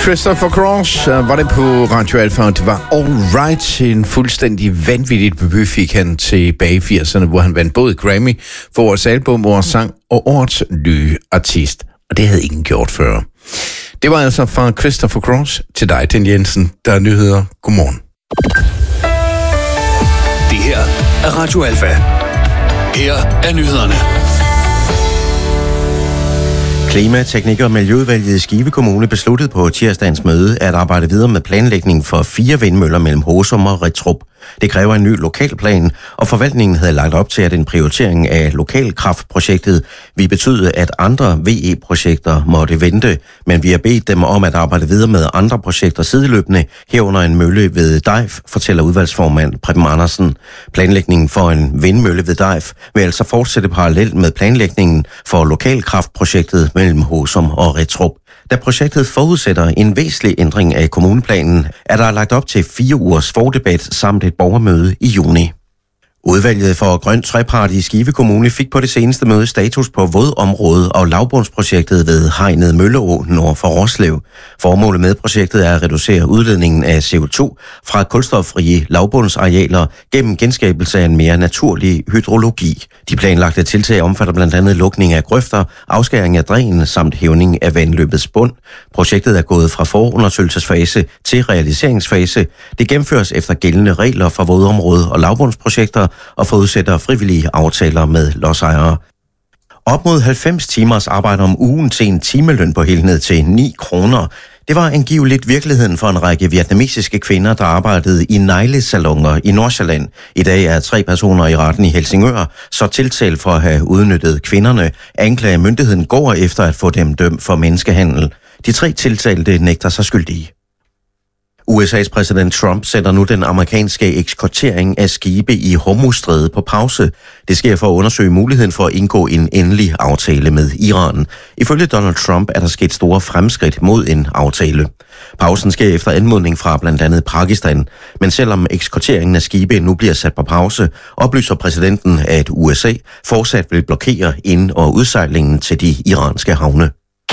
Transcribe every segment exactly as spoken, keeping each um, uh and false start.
Christopher Cross var det på Radio Alfa, og det var All Right. En fuldstændig vanvittig debut fik han tilbage i firserne, hvor han vandt både Grammy for årets album, årets sang og årets nye artist. Og det havde ingen gjort før. Det var altså fra Christopher Cross til dig, Den Jensen, der er nyheder. Godmorgen. Det her er Radio Alfa. Her er nyhederne. Klima-, Teknik- og Miljøudvalget i Skive Kommune besluttede på tirsdagens møde at arbejde videre med planlægning for fire vindmøller mellem Håsum og Rittrup. Det kræver en ny lokalplan, og forvaltningen havde lagt op til, at en prioritering af lokalkraftprojektet ville betyde, at andre V E-projekter måtte vente, men vi har bedt dem om at arbejde videre med andre projekter sideløbende, herunder en mølle ved Dejf, fortæller udvalgsformand Preben Andersen. Planlægningen for en vindmølle ved Dejf vil altså fortsætte parallelt med planlægningen for lokalkraftprojektet mellem Håsum og Rittrup. Da projektet forudsætter en væsentlig ændring af kommuneplanen, er der lagt op til fire ugers fordebat samt et borgermøde i juni. Udvalget for Grøn Trepart i Skive Kommune fik på det seneste møde status på vådområdet og lavbundsprojektet ved Hegnet Mølleå nord for Roslev. Formålet med projektet er at reducere udledningen af C O to fra kulstoffrie lavbundsarealer gennem genskabelse af en mere naturlig hydrologi. De planlagte tiltag omfatter blandt andet lukning af grøfter, afskæring af dræn samt hævning af vandløbets bund. Projektet er gået fra forundersøgelsesfase til realiseringsfase. Det gennemføres efter gældende regler for vådområdet og lavbundsprojekter og forudsætter frivillige aftaler med lodsejere. Op mod halvfems timers arbejde om ugen til en timeløn på helt ned til ni kroner. Det var angiveligt virkeligheden for en række vietnamesiske kvinder, der arbejdede i neglesaloner i Nordsjælland. I dag er tre personer i retten i Helsingør så tiltalt for at have udnyttet kvinderne. Anklagemyndigheden går efter at få dem dømt for menneskehandel. De tre tiltalte nægter sig skyldige. U S A's præsident Trump sætter nu den amerikanske ekskortering af skibe i Hormuzstrædet på pause. Det sker for at undersøge muligheden for at indgå en endelig aftale med Iran. Ifølge Donald Trump er der sket store fremskridt mod en aftale. Pausen sker efter anmodning fra blandt andet Pakistan. Men selvom ekskorteringen af skibe nu bliver sat på pause, oplyser præsidenten, at U S A fortsat vil blokere ind- og udsejlingen til de iranske havne.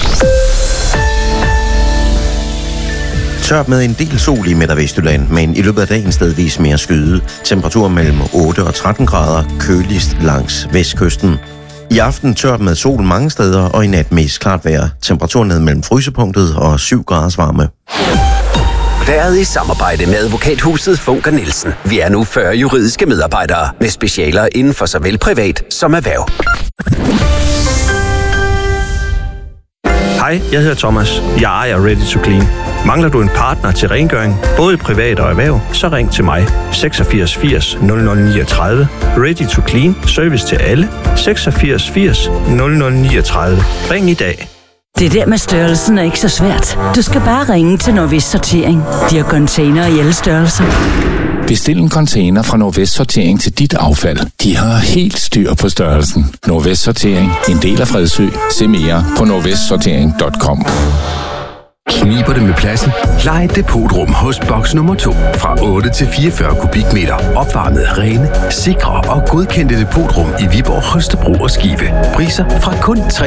Tørt med en del sol i Midt- og Vestjylland, men i løbet af dagen stedvis mere skyde. Temperatur mellem otte og tretten grader, køligst langs vestkysten. I aften tørt med sol mange steder, og i nat mest klart vejr. Temperaturen ned mellem frysepunktet og syv graders varme. Været i samarbejde med advokathuset Funk og Nielsen. Vi er nu fyrre juridiske medarbejdere med specialer inden for såvel privat som erhverv. Hej, jeg hedder Thomas. Jeg ejer Ready to Clean. Mangler du en partner til rengøring, både privat og erhverv, så ring til mig. seksogfirs firs nul nul niogtredive. Ready to Clean. Service til alle. seksogfirs firs nul nul niogtredive. Ring i dag. Det der med størrelsen er ikke så svært. Du skal bare ringe til Nordvest Sortering. De har container i alle størrelser. Bestil en container fra Nordvest Sortering til dit affald. De har helt styr på størrelsen. Nordvest Sortering. En del af Fredsø. Se mere på nordvest sortering punktum com. Kniber det med pladsen? Lej et depotrum hos boks nummer to. Fra otte til fireogfyrre kubikmeter. Opvarmet, rene, sikre og godkendte depotrum i Viborg, Holstebro og Skive. Priser fra kun tre